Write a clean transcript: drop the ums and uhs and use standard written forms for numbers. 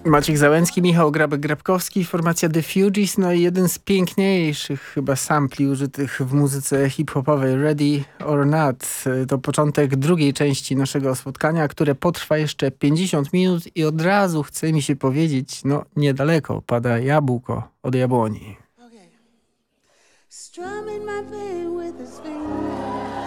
Maciek Załęcki, Michał Grabek-Grabkowski, formacja The Fugees, no i jeden z piękniejszych chyba sampli użytych w muzyce hip-hopowej, Ready or Not. To początek drugiej części naszego spotkania, które potrwa jeszcze 50 minut i od razu chce mi się powiedzieć, no niedaleko pada jabłko od jabłoni. Strumming my pain with his fingers.